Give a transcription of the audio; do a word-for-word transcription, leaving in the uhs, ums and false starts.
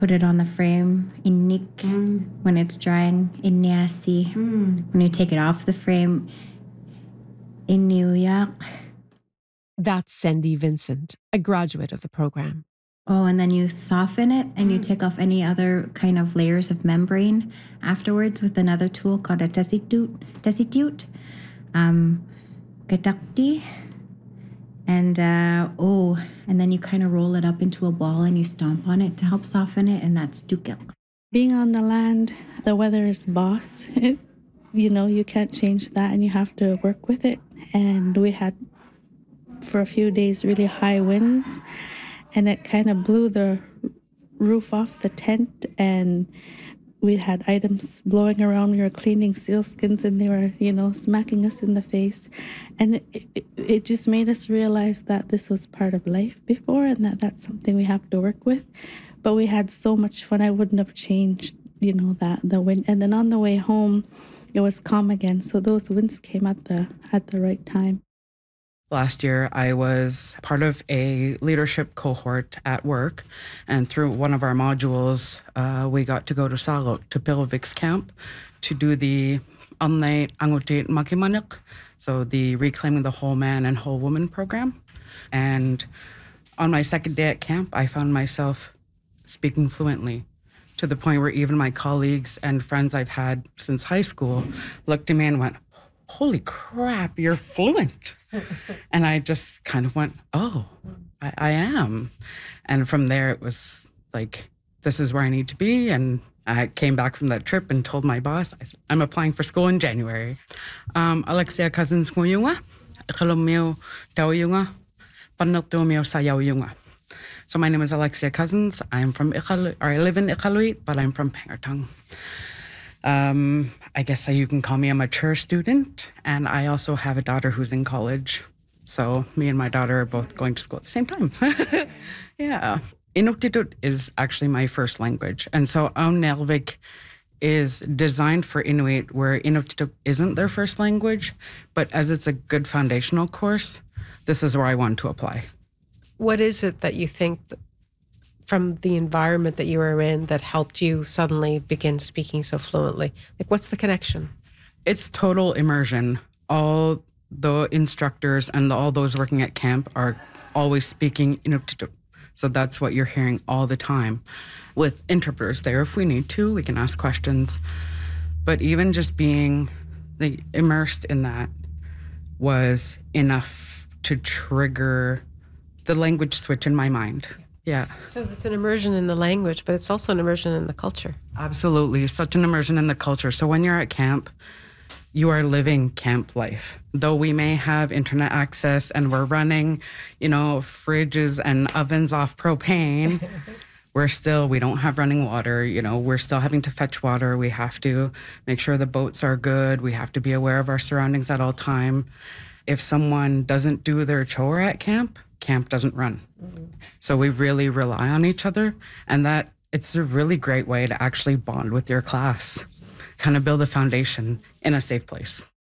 put it on the frame, inik, mm. when it's drying, inyasi. Mm. When you take it off the frame, inuyak. That's Sandy Vincent, a graduate of the program. Oh, and then you soften it and you take off any other kind of layers of membrane afterwards with another tool called a tesitute, tesitute, um, gadakti, and uh, oh, and then you kind of roll it up into a ball and you stomp on it to help soften it, and that's dukil. Being on the land, the weather is boss. It, you know, you can't change that and you have to work with it. And we had, for a few days, really high winds. And it kind of blew the roof off the tent, and we had items blowing around. We were cleaning sealskins, and they were, you know, smacking us in the face. And it, it, it just made us realize that this was part of life before, and that that's something we have to work with. But we had so much fun. I wouldn't have changed, you know, that the wind. And then on the way home, it was calm again. So those winds came at the at the right time. Last year, I was part of a leadership cohort at work, and through one of our modules, uh, we got to go to Salok, to Pilvik's camp, to do the Amnay Angutit Makimanik, so the Reclaiming the Whole Man and Whole Woman program. And on my second day at camp, I found myself speaking fluently, to the point where even my colleagues and friends I've had since high school looked at me and went, "Holy crap, you're fluent." And I just kind of went, oh, I, I am. And from there, it was like, this is where I need to be. And I came back from that trip and told my boss, I said, I'm applying for school in January. Um, Alexia Cousins Nguyunga, Ikalumio Tauyunga, Paniltumio Sayauyunga. So my name is Alexia Cousins. I'm from Iqaluit, or I live in Iqaluit, but I'm from Pangatang. Um, I guess you can call me a mature student, and I also have a daughter who's in college. So me and my daughter are both going to school at the same time. Yeah. Inuktitut is actually my first language. And so Aunelvik is designed for Inuit where Inuktitut isn't their first language, but as it's a good foundational course, this is where I want to apply. What is it that you think that from the environment that you were in that helped you suddenly begin speaking so fluently? Like, what's the connection? It's total immersion. All the instructors and all those working at camp are always speaking Inuktitut. So that's what you're hearing all the time. With interpreters there, if we need to, we can ask questions. But even just being like, immersed in that was enough to trigger the language switch in my mind. Yeah. So it's an immersion in the language, but it's also an immersion in the culture. Absolutely. Such an immersion in the culture. So when you're at camp, you are living camp life. Though we may have internet access and we're running, you know, fridges and ovens off propane, we're still, we don't have running water. You know, we're still having to fetch water. We have to make sure the boats are good. We have to be aware of our surroundings at all time. If someone doesn't do their chore at camp, camp doesn't run. Mm-hmm. So we really rely on each other, and that it's a really great way to actually bond with your class, kind of build a foundation in a safe place.